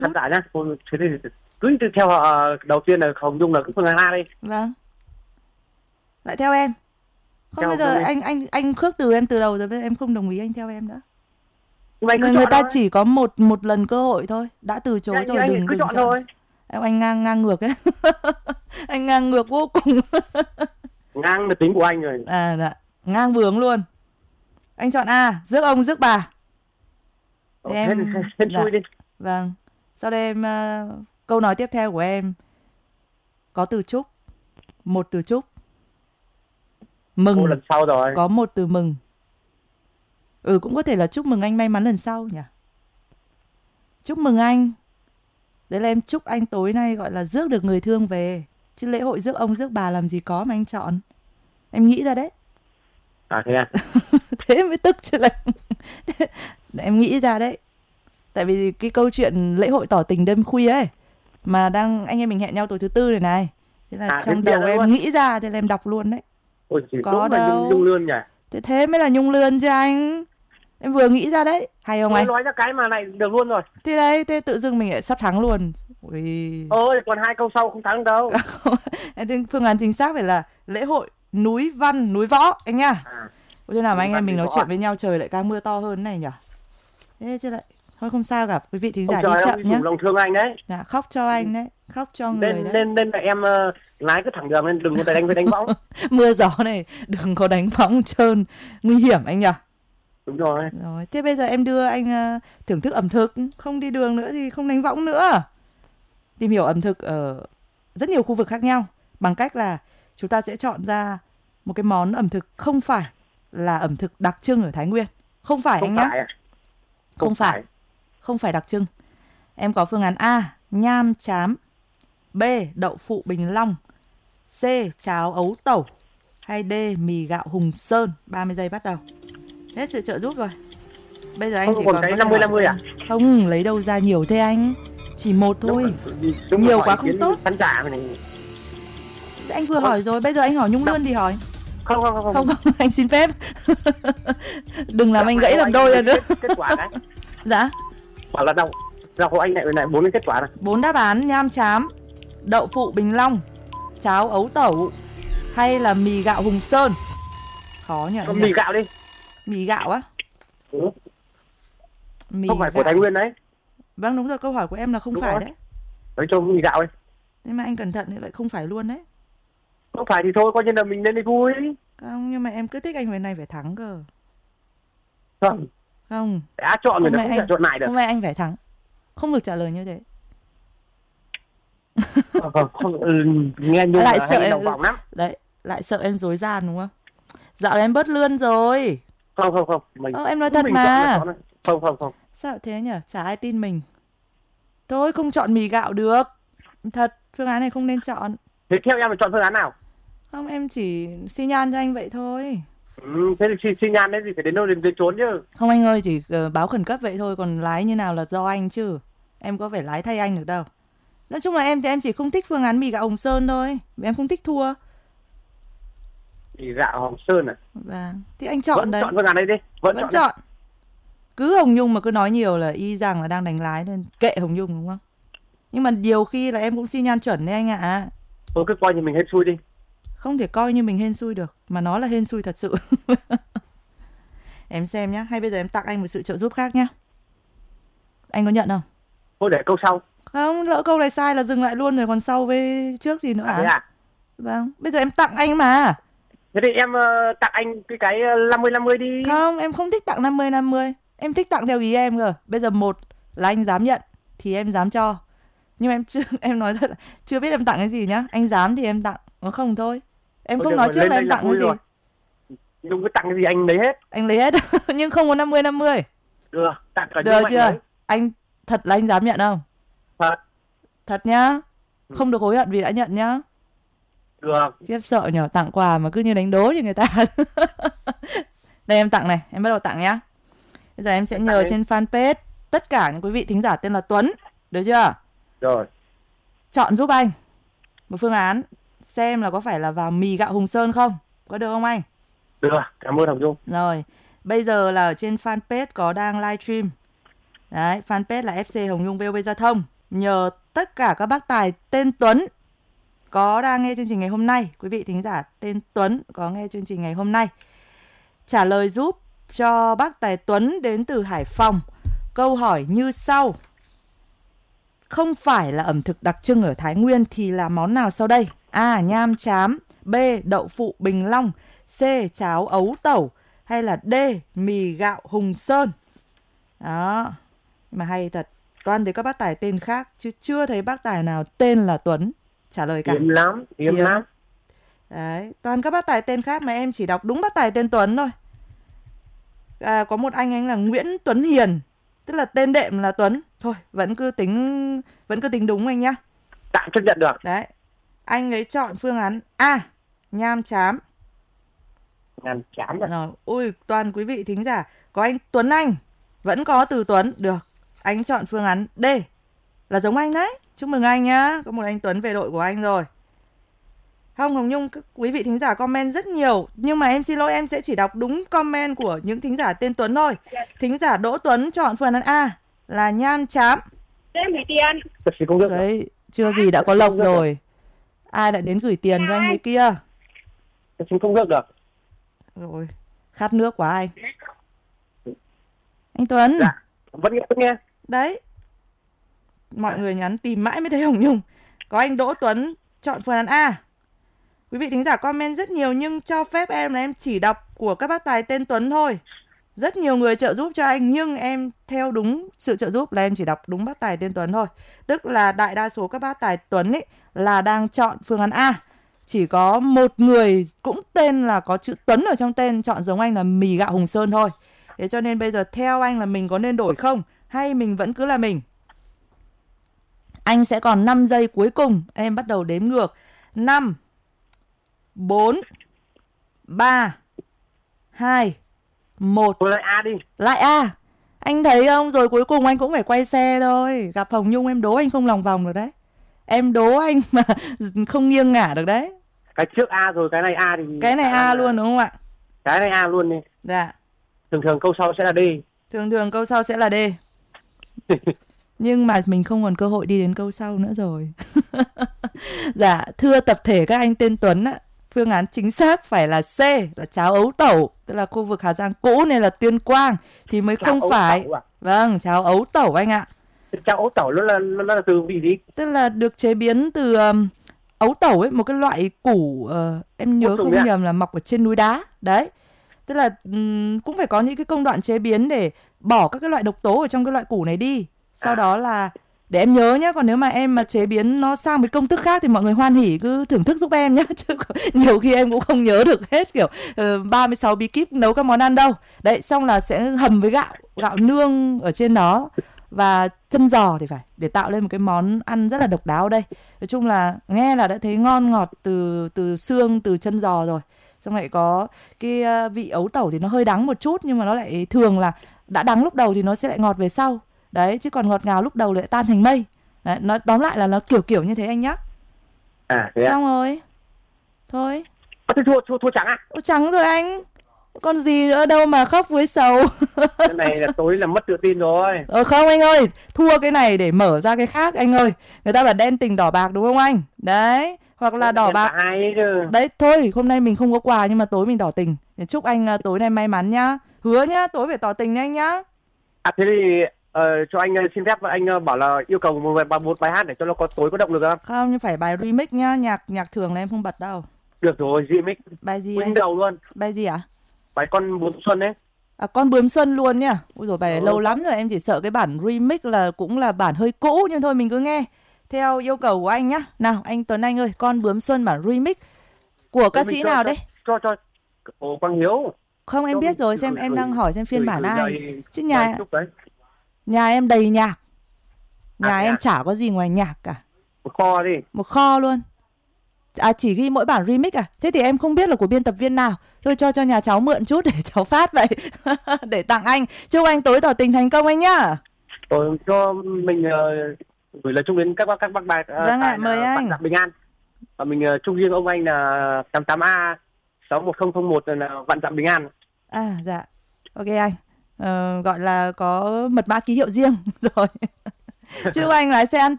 khán giả nhá. Thế thì cứ theo họ, đầu tiên là Hồng Nhung là cái phương án A đi. Vâng. Lại theo em. Không, Theo bây giờ Hồng Nhung đi. anh khước từ em từ đầu rồi, bây giờ em không đồng ý anh theo em nữa. Nhưng mà anh cứ Người chọn ta thôi. chỉ có một lần cơ hội thôi, đã từ chối rồi, Anh đừng cứ đừng chọn chọn. thôi. Anh ngang ngược ấy. Anh ngang ngược vô cùng. Ngang là tính của anh rồi. À dạ, ngang bướng luôn. Anh chọn A, rước ông rước bà. Thì em Hên dạ, xui đi. vâng. Sau đây em câu nói tiếp theo của em có từ chúc, một từ chúc. Mừng. Lần sau rồi. Có một từ mừng. Cũng có thể là chúc mừng anh may mắn lần sau nhỉ. Chúc mừng anh. Đấy là em chúc anh tối nay gọi là rước được người thương về. Chứ lễ hội rước ông rước bà làm gì có mà anh chọn. Em nghĩ ra đấy. À thế à? Thế mới tức chứ lại. Em nghĩ ra đấy. Tại vì cái câu chuyện lễ hội tỏ tình đêm khuya ấy, mà đang anh em mình hẹn nhau tối thứ tư này. Thế là trong đầu em luôn. nghĩ ra, thế là em đọc luôn đấy. Ôi chỉ có đúng đâu. là Nhung Lươn nhỉ. Thế mới là Nhung Lươn chứ anh. Em vừa nghĩ ra đấy. Hay không anh? Nói ra cái mà lại được luôn rồi. Thì đấy, thế tự dưng mình lại sắp thắng luôn. Ôi. Ôi còn 2 câu sau không thắng đâu. Phương án chính xác phải là lễ hội núi văn núi võ anh nhá. Thế nào mà anh em mình nói chuyện với nhau trời lại càng mưa to hơn này nhỉ. Thế chứ lại thôi không sao cả, quý vị thính giả đi chậm nhá. Lòng thương anh đấy. Dạ, khóc cho anh đấy, khóc cho người đấy. Nên là em lái cứ thẳng đường lên, đừng có đánh võng. Mưa gió này đừng có đánh võng trơn, nguy hiểm anh nhỉ. Đúng rồi. Rồi, thế bây giờ em đưa anh thưởng thức ẩm thực, không đi đường nữa thì không đánh võng nữa. Tìm hiểu ẩm thực ở rất nhiều khu vực khác nhau bằng cách là chúng ta sẽ chọn ra một cái món ẩm thực không phải là ẩm thực đặc trưng ở Thái Nguyên. Không phải anh nhá. Không phải đặc trưng. Em có phương án A, nham chám, B, đậu phụ Bình Long, C, cháo ấu tẩu, hay D, mì gạo Hùng Sơn. 30 giây bắt đầu. Hết sự trợ giúp rồi. Bây giờ anh chỉ còn cái 50-50 à? Không, lấy đâu ra nhiều thế anh. Chỉ một thôi. Nhiều quá không tốt. Anh vừa hỏi rồi, bây giờ anh hỏi Nhung Lươn thì hỏi. Không, anh xin phép. Đừng làm anh gãy làm đôi ra nữa. Kết quả đấy. Dạ. Bảo là đọc của anh lại 4 cái kết quả này. 4 đáp án: nham chám, đậu phụ Bình Long, cháo ấu tẩu, hay là mì gạo Hùng Sơn. Khó nhỉ. Mì gạo đi. Mì gạo á? Mì không phải gạo của Thái Nguyên đấy. Vâng đúng rồi, câu hỏi của em là không đúng phải rồi. Đấy. Nói cho mì gạo đi. Thế mà anh cẩn thận thì lại không phải luôn đấy. Không phải thì thôi, coi như là mình lên đi vui. Không, nhưng mà em cứ thích anh về này phải thắng cơ. Không. Đã chọn rồi, không thể chọn lại được. Hôm nay anh phải thắng. Không được trả lời như thế. Nghe Nhung lại sợ em đầu vòng lắm. Đấy, lại sợ em dối gian đúng không? Dạo này em bớt lươn rồi. Không. Em nói thật mà. Không. Sao thế nhỉ? Chả ai tin mình. Thôi không chọn mì gạo được. Thật, phương án này không nên chọn. Thế theo em là chọn phương án nào? Không, em chỉ xi nhan cho anh vậy thôi. Thế thì xi nhan đấy thì phải đến đâu đến trốn chứ. Không anh ơi, chỉ báo khẩn cấp vậy thôi. Còn lái như nào là do anh chứ. Em có phải lái thay anh được đâu. Nói chung là em thì em chỉ không thích phương án mì gạo Hồng Sơn thôi. Vì em không thích thua. Mì gạo Hồng Sơn à? Vâng. Thì anh chọn vẫn đấy. Chọn phương án đấy đi. Vẫn chọn. Cứ Hồng Nhung mà cứ nói nhiều là y rằng là đang đánh lái, nên kệ Hồng Nhung đúng không? Nhưng mà nhiều khi là em cũng xi nhan chuẩn đấy anh ạ. Thôi cứ coi như mình hên xui đi. Không thể coi như mình hên xui được. Mà nó là hên xui thật sự. Em xem nhá. Hay bây giờ em tặng anh một sự trợ giúp khác nhá. Anh có nhận không? Thôi để câu sau. Không, lỡ câu này sai là dừng lại luôn rồi. Còn sau với trước gì nữa à? Thế à? Vâng, bây giờ em tặng anh mà. Thế thì em tặng anh cái 50-50 đi. Không, em không thích tặng 50-50. Em thích tặng theo ý em cơ. Bây giờ một là anh dám nhận thì em dám cho. Nhưng mà em nói thật là chưa biết em tặng cái gì nhá. Anh dám thì em tặng, nó không thôi. Em không nói trước là em tặng cái gì. Đừng có tặng cái gì anh lấy hết. Anh lấy hết. Nhưng không có 50-50. Được, tặng cả được chưa? Đấy. Anh thật là anh dám nhận không? Thật nhá. Không được hối hận vì đã nhận nhá. Được. Khiếp sợ nhở, tặng quà mà cứ như đánh đố cho người ta. Đây em tặng này, em bắt đầu tặng nhá. Bây giờ em sẽ nhờ trên fanpage tất cả những quý vị thính giả tên là Tuấn. Được chưa? Rồi. Chọn giúp anh một phương án xem là có phải là vào mì gạo Hùng Sơn không? Có được không anh? Được, cảm ơn Hồng Nhung. Rồi, bây giờ là ở trên fanpage có đang livestream Đấy, fanpage là FC Hồng Nhung VOV Giao thông. Nhờ tất cả các bác tài tên Tuấn có đang nghe chương trình ngày hôm nay, quý vị thính giả tên Tuấn có nghe chương trình ngày hôm nay, trả lời giúp cho bác tài Tuấn đến từ Hải Phòng. Câu hỏi như sau: không phải là ẩm thực đặc trưng ở Thái Nguyên thì là món nào sau đây? A. Nham chám, B. Đậu phụ Bình Long, C. Cháo ấu tẩu, hay là D. Mì gạo Hùng Sơn? Đó, mà hay thật, toàn thấy các bác tài tên khác chứ chưa thấy bác tài nào tên là Tuấn trả lời cả. Hiếm lắm, hiếm lắm. Đấy, toàn các bác tài tên khác mà em chỉ đọc đúng bác tài tên Tuấn thôi. Có một anh là Nguyễn Tuấn Hiền, tức là tên đệm là Tuấn. Thôi, vẫn cứ tính đúng anh nhá. Tạm chấp nhận được. Đấy, anh ấy chọn phương án A, nham chám. Nham chám à? Rồi, ui, toàn quý vị thính giả có anh Tuấn Anh, vẫn có từ Tuấn, được. Anh chọn phương án D, là giống anh đấy. Chúc mừng anh nhá, có một anh Tuấn về đội của anh rồi. Không, Hồng Nhung, quý vị thính giả comment rất nhiều, nhưng mà em xin lỗi, em sẽ chỉ đọc đúng comment của những thính giả tên Tuấn thôi. Thính giả Đỗ Tuấn chọn phương án A là nham chám. Em gửi tiền. Đấy, chưa gì đã có lộc rồi. Ai đã đến gửi tiền cho anh ấy kia? Xin không nước được. Rồi, khát nước quá anh. Anh Tuấn. Dạ, vẫn nghe. Đấy, mọi người nhắn tìm mãi mới thấy Hồng Nhung. Có anh Đỗ Tuấn chọn phương án A. Quý vị thính giả comment rất nhiều, nhưng cho phép em là em chỉ đọc của các bác tài tên Tuấn thôi. Rất nhiều người trợ giúp cho anh, nhưng em theo đúng sự trợ giúp là em chỉ đọc đúng bác tài tên Tuấn thôi. Tức là đại đa số các bác tài Tuấn ấy là đang chọn phương án A. Chỉ có một người cũng tên là có chữ Tuấn ở trong tên chọn giống anh là mì gạo Hùng Sơn thôi. Thế cho nên bây giờ theo anh là mình có nên đổi không, hay mình vẫn cứ là mình? Anh sẽ còn 5 giây cuối cùng, em bắt đầu đếm ngược. 5 4 3 2 1. Tôi lại A đi. Lại A. Anh thấy không, rồi cuối cùng anh cũng phải quay xe thôi. Gặp Hồng Nhung em đố anh không lòng vòng được đấy. Em đố anh mà không nghiêng ngả được đấy. Cái trước A rồi, cái này A thì... Cái này A luôn đúng không ạ? Cái này A luôn đi. Dạ. Thường câu sau sẽ là D. Thường câu sau sẽ là D. Nhưng mà mình không còn cơ hội đi đến câu sau nữa rồi. Dạ, thưa tập thể các anh tên Tuấn ạ, phương án chính xác phải là C, là cháo ấu tẩu, tức là khu vực Hà Giang cũ nên là Tuyên Quang thì mới Cháo không phải. À? Vâng, cháo ấu tẩu anh ạ. Cháo ấu tẩu nó là từ vị gì? Tức là được chế biến từ ấu tẩu ấy, một cái loại củ em nhớ không nhầm là mọc ở trên núi đá. Đấy. Tức là cũng phải có những cái công đoạn chế biến để bỏ các cái loại độc tố ở trong cái loại củ này đi. Sau đó là để em nhớ nhé, còn nếu mà em mà chế biến nó sang một công thức khác thì mọi người hoan hỉ cứ thưởng thức giúp em nhé, chứ nhiều khi em cũng không nhớ được hết kiểu 36 bí kíp nấu các món ăn đâu. Đấy, xong là sẽ hầm với gạo nương ở trên đó và chân giò thì phải, để tạo lên một cái món ăn rất là độc đáo đây. Nói chung là nghe là đã thấy ngon ngọt từ xương, từ chân giò rồi. Xong lại có cái vị ấu tẩu thì nó hơi đắng một chút, nhưng mà nó lại thường là đã đắng lúc đầu thì nó sẽ lại ngọt về sau. Đấy, chứ còn ngọt ngào lúc đầu lại tan thành mây. Đấy, nó tóm lại là nó kiểu như thế anh nhá. Thế xong rồi. Thôi. Thế thua trắng à? Trắng rồi anh. Còn gì nữa đâu mà khóc với sầu. Cái này là tối là mất tự tin rồi. Không anh ơi, thua cái này để mở ra cái khác anh ơi. Người ta bảo đen tình đỏ bạc đúng không anh? Đấy, hoặc là đỏ bạc. Đấy, thôi, hôm nay mình không có quà nhưng mà tối mình đỏ tình. Chúc anh tối nay may mắn nhá. Hứa nhá, tối phải tỏ tình nha anh nhá. Thế thì cho anh xin phép anh bảo là yêu cầu một bài hát để cho nó tối có động lực không? Không, nhưng phải bài remix nhá, nhạc thường là em không bật đâu. Được rồi, remix. Bài gì anh? Đầu luôn. Bài gì ạ? Bài Con Bướm Xuân đấy. Con Bướm Xuân luôn nhá. Ui dồi, bài này lâu lắm rồi, em chỉ sợ cái bản remix là cũng là bản hơi cũ, nhưng thôi mình cứ nghe theo yêu cầu của anh nhá. Nào, anh Tuấn Anh ơi, Con Bướm Xuân bản remix của ca sĩ nào đấy? Cho Quang Hiếu. Không, em biết rồi, xem em đang hỏi xem phiên bản ai. Chứ nhà em đầy nhạc. Nhà em chả có gì ngoài nhạc cả. Một kho đi. Một kho luôn. Chỉ ghi mỗi bản remix à? Thế thì em không biết là của biên tập viên nào. Thôi cho nhà cháu mượn chút để cháu phát vậy. Để tặng anh. Chúc anh tối tỏ tình thành công anh nhá. Cho mình gửi lời chúc đến các bác bài. Vâng ạ, mời anh. Vạn dặm bình an. Và mình chúc riêng ông anh là 88A 61001 là vạn dặm bình an. Dạ. Ok anh. gọi là có mật mã ký hiệu riêng rồi. Chúc anh lái xe an toàn.